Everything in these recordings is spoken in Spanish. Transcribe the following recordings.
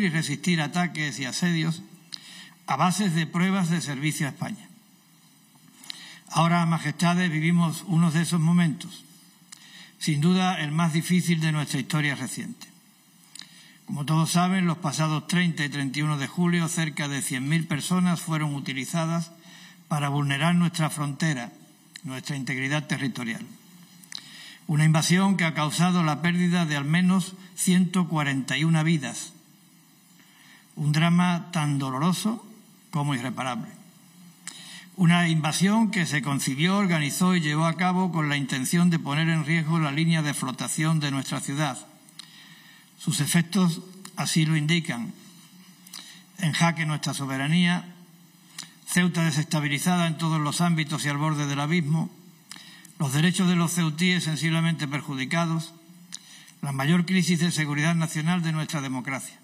y resistir ataques y asedios a base de pruebas de servicio a España. Ahora, Majestades, vivimos uno de esos momentos, sin duda el más difícil de nuestra historia reciente. Como todos saben, los pasados 30 y 31 de julio, cerca de 100.000 personas fueron utilizadas para vulnerar nuestra frontera, nuestra integridad territorial. Una invasión que ha causado la pérdida de al menos 141 vidas. Un drama tan doloroso como irreparable. Una invasión que se concibió, organizó y llevó a cabo con la intención de poner en riesgo la línea de flotación de nuestra ciudad. Sus efectos así lo indican. En jaque nuestra soberanía, Ceuta desestabilizada en todos los ámbitos y al borde del abismo, los derechos de los ceutíes sensiblemente perjudicados, la mayor crisis de seguridad nacional de nuestra democracia.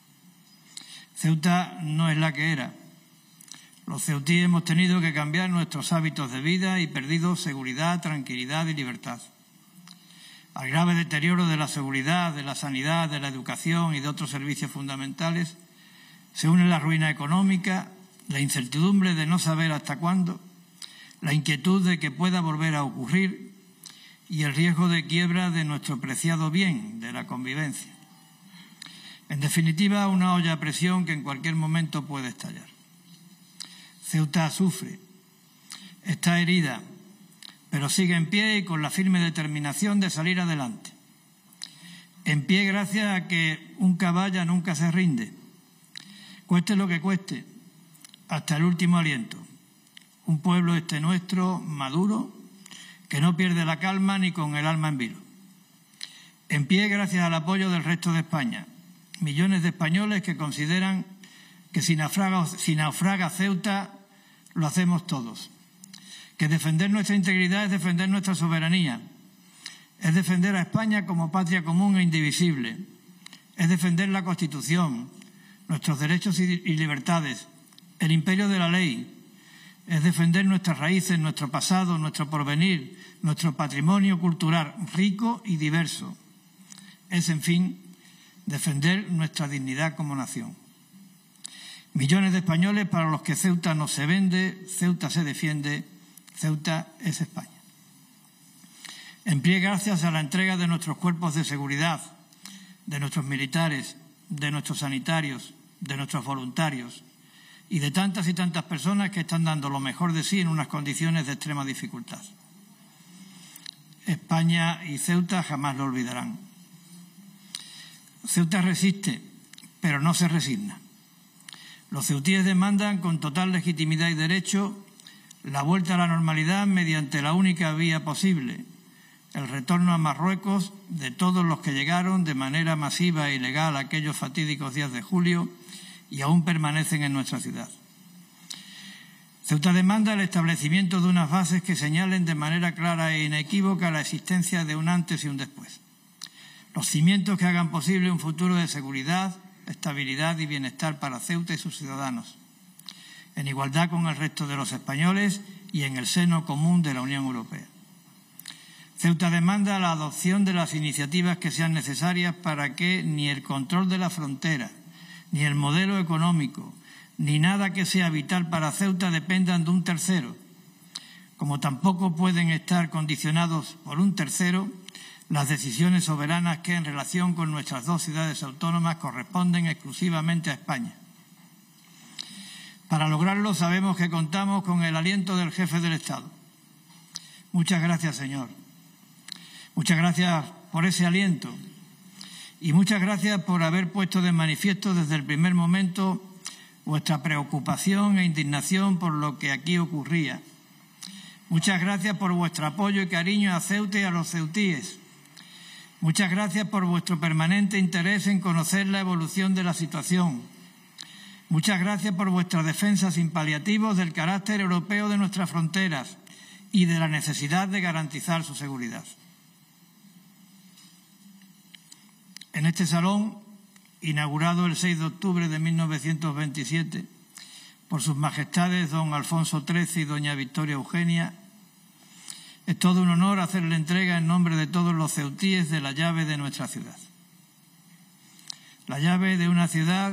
Ceuta no es la que era. Los ceutíes hemos tenido que cambiar nuestros hábitos de vida y perdido seguridad, tranquilidad y libertad. Al grave deterioro de la seguridad, de la sanidad, de la educación y de otros servicios fundamentales se une la ruina económica, la incertidumbre de no saber hasta cuándo, la inquietud de que pueda volver a ocurrir y el riesgo de quiebra de nuestro preciado bien, de la convivencia. En definitiva, una olla a presión que en cualquier momento puede estallar. Ceuta sufre, está herida, pero sigue en pie y con la firme determinación de salir adelante. En pie gracias a que un caballa nunca se rinde, cueste lo que cueste, hasta el último aliento. Un pueblo nuestro, maduro, que no pierde la calma ni con el alma en vilo. En pie gracias al apoyo del resto de España. Millones de españoles que consideran que si naufraga Ceuta, lo hacemos todos. Que defender nuestra integridad es defender nuestra soberanía. Es defender a España como patria común e indivisible. Es defender la Constitución, nuestros derechos y libertades, el imperio de la ley. Es defender nuestras raíces, nuestro pasado, nuestro porvenir, nuestro patrimonio cultural rico y diverso. Es, en fin, defender nuestra dignidad como nación. Millones de españoles para los que Ceuta no se vende, Ceuta se defiende, Ceuta es España. En pie gracias a la entrega de nuestros cuerpos de seguridad, de nuestros militares, de nuestros sanitarios, de nuestros voluntarios y de tantas y tantas personas que están dando lo mejor de sí en unas condiciones de extrema dificultad. España y Ceuta jamás lo olvidarán. Ceuta resiste, pero no se resigna. Los ceutíes demandan con total legitimidad y derecho la vuelta a la normalidad mediante la única vía posible, el retorno a Marruecos de todos los que llegaron de manera masiva e ilegal aquellos fatídicos días de julio y aún permanecen en nuestra ciudad. Ceuta demanda el establecimiento de unas bases que señalen de manera clara e inequívoca la existencia de un antes y un después. Los cimientos que hagan posible un futuro de seguridad, estabilidad y bienestar para Ceuta y sus ciudadanos, en igualdad con el resto de los españoles y en el seno común de la Unión Europea. Ceuta demanda la adopción de las iniciativas que sean necesarias para que ni el control de la frontera, ni el modelo económico, ni nada que sea vital para Ceuta dependan de un tercero, como tampoco pueden estar condicionados por un tercero las decisiones soberanas que en relación con nuestras dos ciudades autónomas corresponden exclusivamente a España. Para lograrlo sabemos que contamos con el aliento del jefe del Estado. Muchas gracias, señor. Muchas gracias por ese aliento y muchas gracias por haber puesto de manifiesto desde el primer momento vuestra preocupación e indignación por lo que aquí ocurría. Muchas gracias por vuestro apoyo y cariño a Ceuta y a los ceutíes. Muchas gracias por vuestro permanente interés en conocer la evolución de la situación. Muchas gracias por vuestra defensa sin paliativos del carácter europeo de nuestras fronteras y de la necesidad de garantizar su seguridad. En este salón, inaugurado el 6 de octubre de 1927 por sus majestades don Alfonso XIII y doña Victoria Eugenia, es todo un honor hacerle entrega en nombre de todos los ceutíes de la llave de nuestra ciudad. La llave de una ciudad